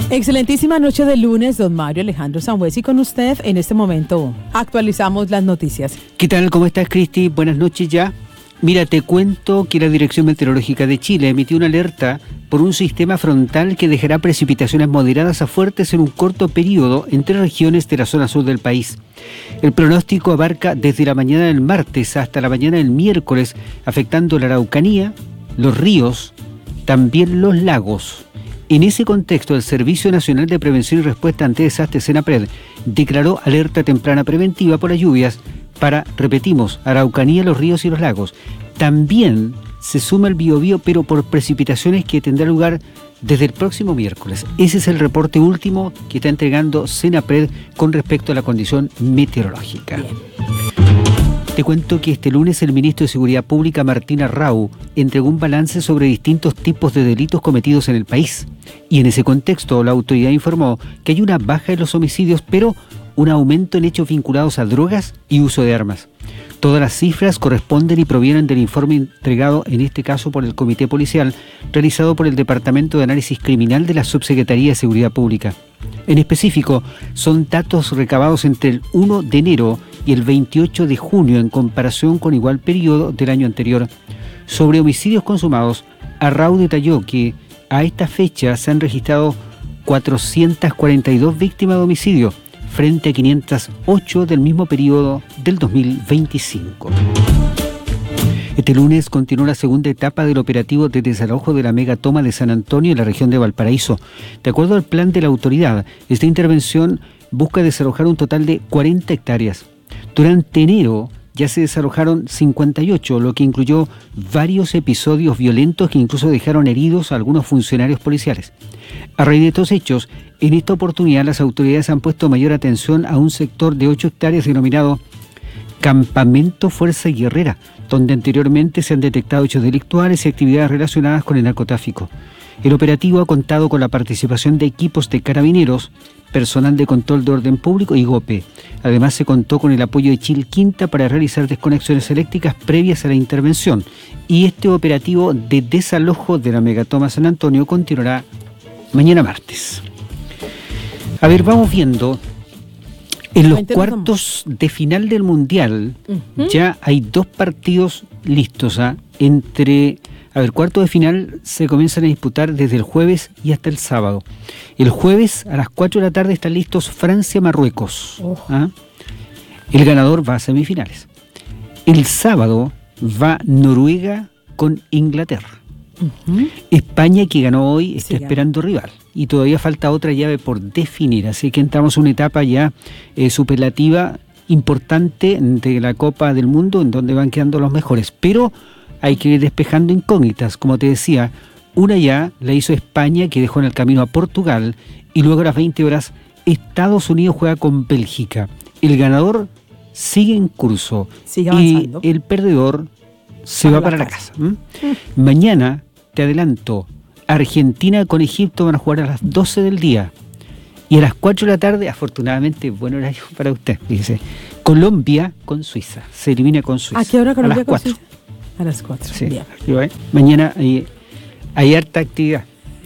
Excelentísima noche de lunes, don Mario Alejandro Sangüesa, y con usted en este momento actualizamos las noticias. ¿Qué tal? ¿Cómo estás, Cristi? Buenas noches ya. Mira, te cuento que la Dirección Meteorológica de Chile emitió una alerta por un sistema frontal que dejará precipitaciones moderadas a fuertes en un corto periodo en 3 regiones de la zona sur del país. El pronóstico abarca desde la mañana del martes hasta la mañana del miércoles, afectando la Araucanía, los ríos, también los lagos. En ese contexto, el Servicio Nacional de Prevención y Respuesta ante Desastres, SENAPRED, declaró alerta temprana preventiva por las lluvias para, repetimos, Araucanía, los ríos y los lagos. También se suma el Biobío, pero por precipitaciones que tendrá lugar desde el próximo miércoles. Ese es el reporte último que está entregando SENAPRED con respecto a la condición meteorológica. Bien. Te cuento que este lunes el ministro de Seguridad Pública, Martín Arrau, entregó un balance sobre distintos tipos de delitos cometidos en el país. Y en ese contexto, la autoridad informó que hay una baja en los homicidios, pero un aumento en hechos vinculados a drogas y uso de armas. Todas las cifras corresponden y provienen del informe entregado, en este caso por el Comité Policial, realizado por el Departamento de Análisis Criminal de la Subsecretaría de Seguridad Pública. En específico, son datos recabados entre el 1 de enero y el 28 de junio en comparación con igual periodo del año anterior. Sobre homicidios consumados, Arrau detalló que a esta fecha se han registrado 442 víctimas de homicidio, frente a 508 del mismo periodo del 2025. Este lunes continuó la segunda etapa del operativo de desalojo de la megatoma de San Antonio en la región de Valparaíso. De acuerdo al plan de la autoridad, esta intervención busca desalojar un total de 40 hectáreas. Durante enero ya se desalojaron 58, lo que incluyó varios episodios violentos que incluso dejaron heridos a algunos funcionarios policiales. A raíz de estos hechos, en esta oportunidad las autoridades han puesto mayor atención a un sector de 8 hectáreas denominado Campamento Fuerza Guerrera, donde anteriormente se han detectado hechos delictuales y actividades relacionadas con el narcotráfico. El operativo ha contado con la participación de equipos de carabineros, personal de control de orden público y GOPE. Además, se contó con el apoyo de Chilquinta para realizar desconexiones eléctricas previas a la intervención. Y este operativo de desalojo de la megatoma San Antonio continuará mañana martes. A ver, vamos viendo. En los cuartos de final del Mundial ya hay 2 partidos listos. Cuartos de final se comienzan a disputar desde el jueves y hasta el sábado. El jueves a las 4 de la tarde están listos Francia-Marruecos. El ganador va a semifinales. El sábado va Noruega con Inglaterra. España, que ganó hoy, está esperando rival. Y todavía falta otra llave por definir. Así que entramos en una etapa ya superlativa importante de la Copa del Mundo, en donde van quedando los mejores. Pero hay que ir despejando incógnitas. Como te decía, una ya la hizo España, que dejó en el camino a Portugal, y luego a las 20 horas Estados Unidos juega con Bélgica. El ganador sigue en curso y el perdedor se va para la casa. Mañana, te adelanto, Argentina con Egipto van a jugar a las 12 del día. Y a las 4 de la tarde, afortunadamente, buen horario para usted, dice, Colombia con Suiza. Se elimina con Suiza. ¿A qué hora Colombia con Suiza? A las 4. Sí. Mañana hay harta actividad.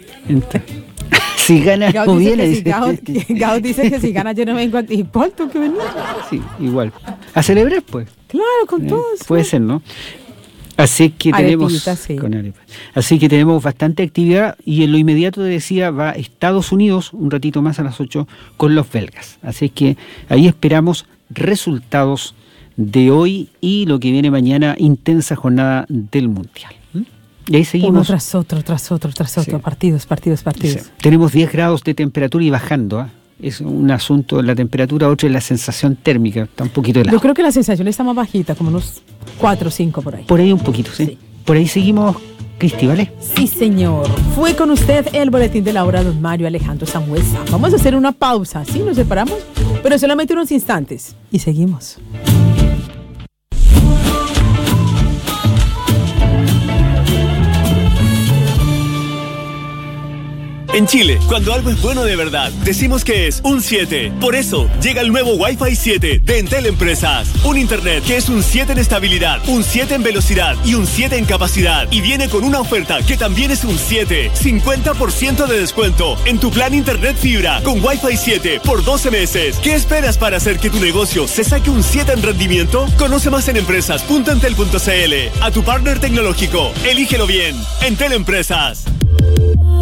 Si gana, Gao dice, Gao dice que si gana yo no vengo aquí. ¿Cuál tú que venís? Sí, igual. A celebrar, pues. Claro, con todos. Puede ser, ¿no? Así que Así que tenemos bastante actividad, y en lo inmediato, te decía, va Estados Unidos un ratito más a las 8 con los belgas. Así que ahí esperamos resultados de hoy y lo que viene mañana, intensa jornada del Mundial. Y ahí seguimos. Uno tras otro, sí. partidos. Sí. Tenemos 10 grados de temperatura y bajando. Es un asunto de la temperatura, otro es la sensación térmica, está un poquito helado. Yo creo que la sensación está más bajita, como unos 4 o 5 por ahí. Por ahí un poquito, sí. Por ahí seguimos, Cristi, ¿vale? Sí, señor. Fue con usted el boletín de la hora, don Mario Alejandro Sangüesa. Vamos a hacer una pausa, ¿sí? Nos separamos, pero solamente unos instantes. Y seguimos. En Chile, cuando algo es bueno de verdad, decimos que es un 7. Por eso, llega el nuevo Wi-Fi 7 de Entel Empresas. Un internet que es un 7 en estabilidad, un 7 en velocidad y un 7 en capacidad. Y viene con una oferta que también es un 7. 50% de descuento en tu plan internet fibra con Wi-Fi 7 por 12 meses. ¿Qué esperas para hacer que tu negocio se saque un 7 en rendimiento? Conoce más en empresas.entel.cl. A tu partner tecnológico, elígelo bien. Entel Empresas.